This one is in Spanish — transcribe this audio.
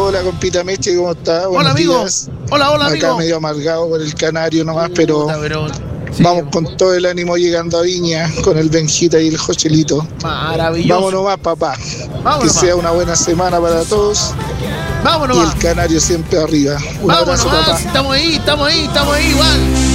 Hola, compita Meche, ¿cómo está? Hola, amigo. Hola, Acá amigo. medio amargado por el Canario nomás, pero sí, vamos con todo el ánimo llegando a Viña con el Benjita y el Joselito. Maravilloso. Vamos nomás, papá. Vámonos Que más. sea una buena semana para todos. Vámonos Y más. el Canario siempre arriba. Un Vámonos abrazo, más. papá. Estamos ahí igual.